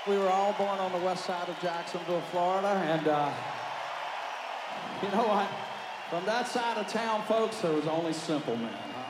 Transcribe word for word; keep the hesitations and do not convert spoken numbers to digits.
We were all born on the west side of Jacksonville, Florida, and uh, you know what? From that side of town, folks, there was only simple men. Huh?